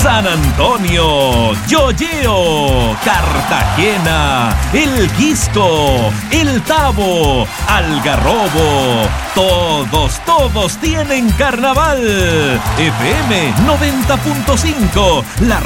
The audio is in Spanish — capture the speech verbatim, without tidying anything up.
San Antonio, Yoyeo, Cartagena, El Quisco, El Tabo, Algarrobo. Todos, todos tienen carnaval. F M noventa punto cinco, la